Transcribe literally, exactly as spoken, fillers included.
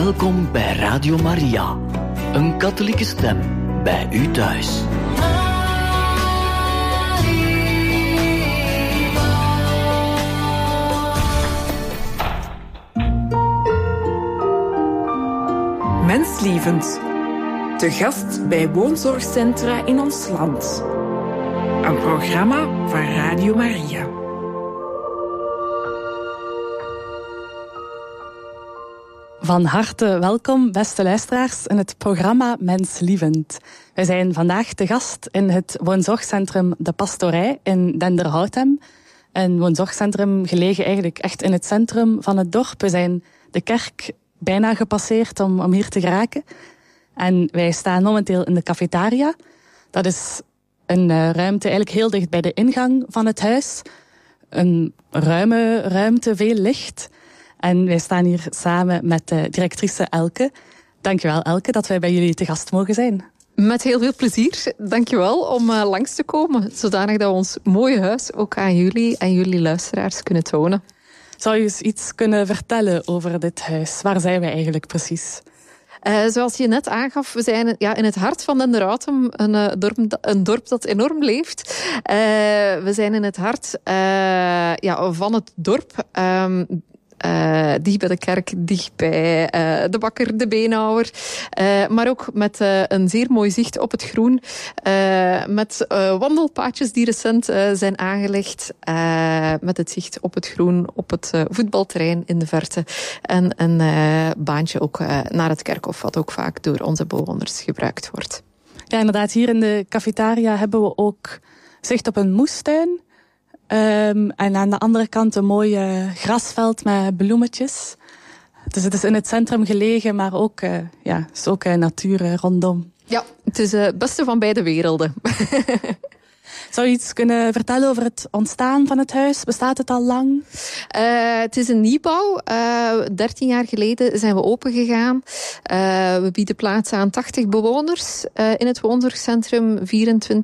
Welkom bij Radio Maria, een katholieke stem bij u thuis. Menslievend. Te gast bij woonzorgcentra in ons land. Een programma van Radio Maria. Van harte welkom, beste luisteraars, in het programma Menslievend. Wij zijn vandaag te gast in het woonzorgcentrum De Pastorij in Denderhoutem. Een woonzorgcentrum gelegen eigenlijk echt in het centrum van het dorp. We zijn de kerk bijna gepasseerd om, om hier te geraken. En wij staan momenteel in de cafetaria. Dat is een uh, ruimte eigenlijk heel dicht bij de ingang van het huis. Een ruime ruimte, veel licht. En wij staan hier samen met de directrice Elke. Dankjewel Elke dat wij bij jullie te gast mogen zijn. Met heel veel plezier. Dankjewel om uh, langs te komen. Zodanig dat we ons mooie huis ook aan jullie en jullie luisteraars kunnen tonen. Zou je eens iets kunnen vertellen over dit huis? Waar zijn wij eigenlijk precies? Uh, zoals je net aangaf, we zijn ja, in het hart van Denderhoutem, een, uh, dorp, een dorp dat enorm leeft. Uh, we zijn in het hart uh, ja, van het dorp. Um, Uh, dicht bij de kerk, dicht bij uh, de bakker, de beenhouwer. Uh, maar ook met uh, een zeer mooi zicht op het groen. Uh, met uh, wandelpaadjes die recent uh, zijn aangelegd. Uh, met het zicht op het groen, op het uh, voetbalterrein in de verte. En een uh, baantje ook uh, naar het kerkhof, wat ook vaak door onze bewoners gebruikt wordt. Ja, inderdaad. Hier in de cafetaria hebben we ook zicht op een moestuin. Um, en aan de andere kant een mooi uh, grasveld met bloemetjes. Dus het is in het centrum gelegen, maar ook, uh, ja, het is ook uh, natuur uh, rondom. Ja, het is het uh, beste van beide werelden. Zou je iets kunnen vertellen over het ontstaan van het huis? Bestaat het al lang? Uh, het is een nieuwbouw. dertien uh, jaar geleden zijn we opengegaan. Uh, we bieden plaats aan tachtig bewoners uh, in het woonzorgcentrum. vierentwintig